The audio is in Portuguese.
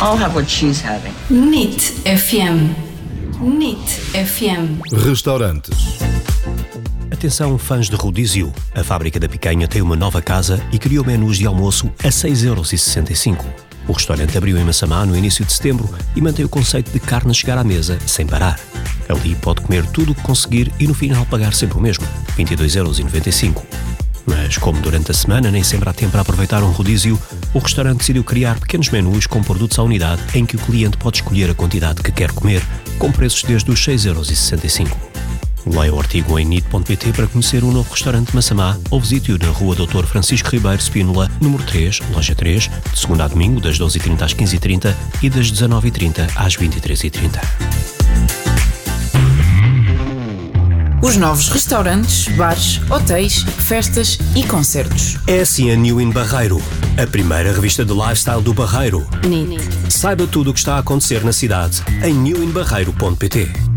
I'll have what she's having. NIT FM. NIT FM. Restaurantes. Atenção, fãs de rodízio. A Fábrica da Picanha tem uma nova casa e criou menus de almoço a 6,65€. O restaurante abriu em Massamá no início de setembro e mantém o conceito de carne chegar à mesa sem parar. Ali pode comer tudo o que conseguir e no final pagar sempre o mesmo, 22,95€. Mas como durante a semana nem sempre há tempo para aproveitar um rodízio, o restaurante decidiu criar pequenos menus com produtos à unidade em que o cliente pode escolher a quantidade que quer comer, com preços desde os 6,65€. Leia o artigo em nit.pt para conhecer o novo restaurante Massamá ou visite-o na rua Dr. Francisco Ribeiro Spínola, número 3, loja 3, de segunda a domingo, das 12h30 às 15h30 e das 19h30 às 23h30. Os novos restaurantes, bares, hotéis, festas e concertos. É assim a New in Barreiro, a primeira revista de lifestyle do Barreiro. NIT. Saiba tudo o que está a acontecer na cidade em newinbarreiro.pt.